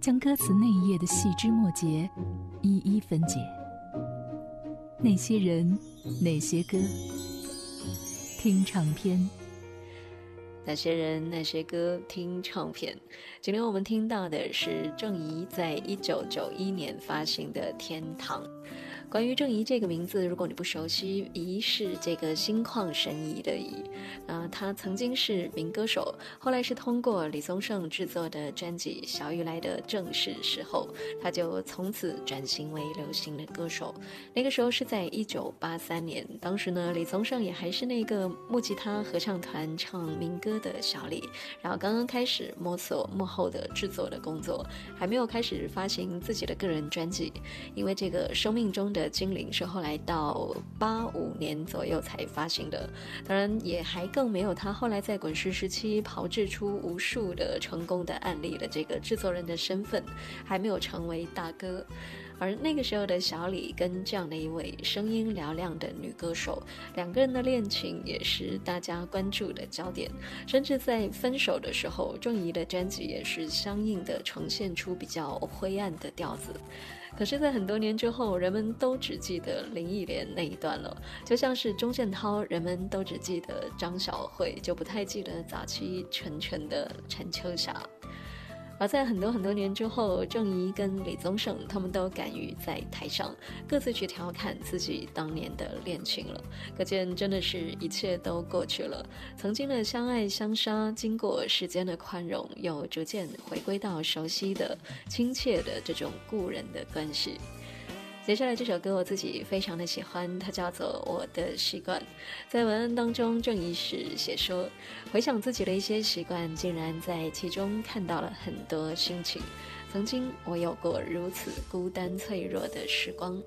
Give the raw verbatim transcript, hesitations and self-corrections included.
将歌词内页的细枝末节一一分解。那些人，那些歌，听唱片。 那些人那些歌，听唱片。今天我们听到的是郑怡在一九九一年发行的《天堂》。关于郑怡这个名字，如果你不熟悉，怡是这个心旷神怡的怡。呃，他曾经是民歌手，后来是通过李宗盛制作的专辑《小雨来的正是时候》，他就从此转型为流行的歌手。那个时候是在一九八三年，当时呢，李宗盛也还是那个木吉他合唱团唱民歌的小李，然后刚刚开始摸索幕后的制作的工作，还没有开始发行自己的个人专辑，因为这个生命中的精灵是后来到八五年左右才发行的，当然也还更没有他后来在滚石时期炮制出无数的成功的案例的这个制作人的身份，还没有成为大哥。而那个时候的小李跟这样的一位声音嘹亮的女歌手，两个人的恋情也是大家关注的焦点，甚至在分手的时候，郑怡的专辑也是相应的呈现出比较灰暗的调子。可是在很多年之后，人们都只记得林忆莲那一段了，就像是钟镇涛，人们都只记得张小慧，就不太记得早期纯纯的陈秋霞。而在很多很多年之后，郑怡跟李宗盛他们都敢于在台上各自去调侃自己当年的恋情了，可见真的是一切都过去了，曾经的相爱相杀，经过时间的宽容，又逐渐回归到熟悉的亲切的这种故人的关系。接下来这首歌我自己非常的喜欢，它叫做《我的习惯》。在文案当中，郑怡是写说，回想自己的一些习惯，竟然在其中看到了很多心情。曾经我有过如此孤单脆弱的时光，